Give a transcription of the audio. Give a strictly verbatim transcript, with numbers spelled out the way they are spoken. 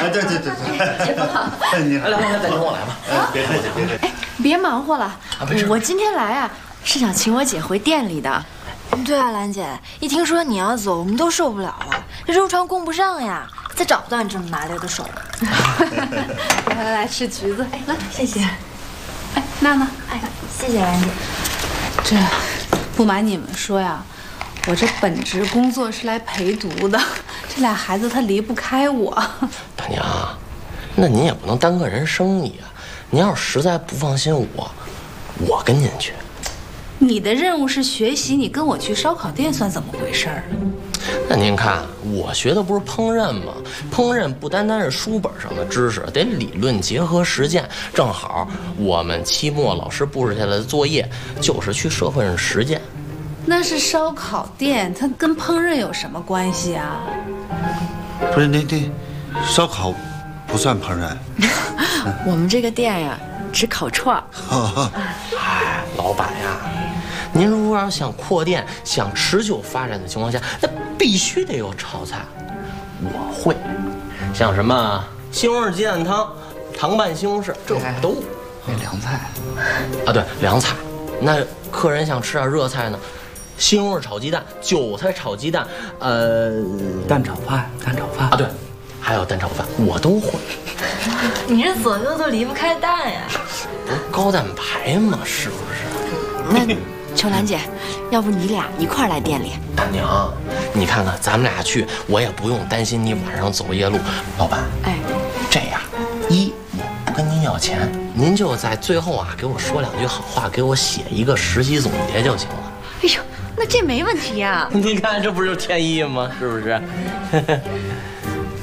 哎，对对对对，姐夫，你好， 来来来，等我来吧。 哎，别客气，别客气。 哎，别忙活了， 没事。 我今天来啊，是想请我姐回店里的。 对啊，兰姐，一听说你要走，我们都受不了了，这肉串供不上呀，再找不到你这么麻利的手。 来来来，吃橘子， 哎，来，谢谢。 哎，娜娜， 哎，谢谢兰姐。 这不瞒你们说呀，我这本职工作是来陪读的，这俩孩子他离不开我。 大娘，那您也不能耽搁人生意啊！您要是实在不放心我，我跟您去。 你的任务是学习，你跟我去烧烤店算怎么回事儿？ 那您看，我学的不是烹饪吗？烹饪不单单是书本上的知识，得理论结合实践。正好我们期末老师布置下来的作业就是去社会上实践。 那是烧烤店，它跟烹饪有什么关系啊？ 不是，那那烧烤不算烹饪。 我们这个店呀，只烤串儿。 哎，老板呀，您如果要想扩店、想持久发展的情况下，那必须得有炒菜。我会，像什么西红柿鸡蛋汤、糖拌西红柿，这我都。 那凉菜啊，对，凉菜。那客人想吃点热菜呢？西红柿炒鸡蛋、韭菜炒鸡蛋，呃， 蛋炒饭，蛋炒饭啊，对，还有蛋炒饭，我都会。 你这左右都离不开蛋呀， 不是高蛋白吗？是不是？ 那秋兰姐，要不你俩一块儿来店里？ 大娘，你看看咱们俩去，我也不用担心你晚上走夜路。老板， 哎， 这样，一我不跟您要钱，您就在最后啊给我说两句好话，给我写一个实习总结就行了。 哎呦，那这没问题呀。 你看这不是天意吗？是不是？